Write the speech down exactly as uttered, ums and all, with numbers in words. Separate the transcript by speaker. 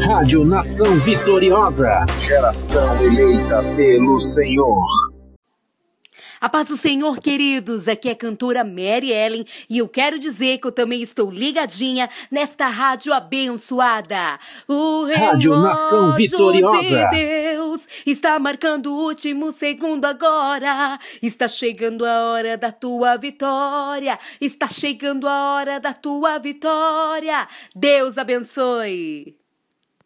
Speaker 1: Rádio Nação Vitoriosa, geração eleita pelo Senhor.
Speaker 2: A paz do Senhor, queridos, aqui é a cantora Mary Ellen e eu quero dizer que eu também estou ligadinha nesta rádio abençoada. O
Speaker 1: Rádio Nação Vitoriosa
Speaker 2: de Deus está marcando o último segundo agora. Está chegando a hora da tua vitória. Está chegando a hora da tua vitória. Deus abençoe.